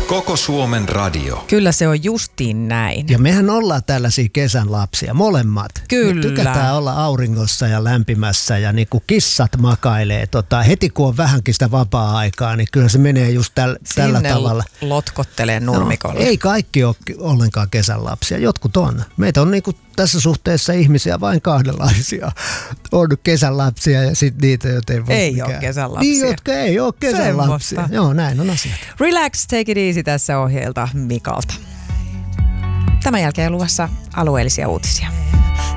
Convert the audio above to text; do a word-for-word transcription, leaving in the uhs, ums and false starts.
Koko Suomen radio. Kyllä se on justiin näin. Ja mehän ollaan tällaisia kesän lapsia, molemmat. Kyllä. Me tykätään olla auringossa ja lämpimässä ja niin kuin kissat makailee. Tota, heti kun on vähänkin sitä vapaa-aikaa, niin kyllä se menee just täl, tällä tavalla. Sinne lotkottelee nurmikolla. No, ei kaikki ole ollenkaan kesän lapsia, jotkut on. Meitä on niin kuin tässä suhteessa ihmisiä vain kahdenlaisia. On kesän lapsia ja sitten niitä, joita ei voi Ei mikään. ole kesän lapsia. Niin, jotka ei ole kesän lapsia. Joo, näin on asiat. Relax, take it easy tässä ohjeelta Mikalta. Tämän jälkeen luvassa alueellisia uutisia.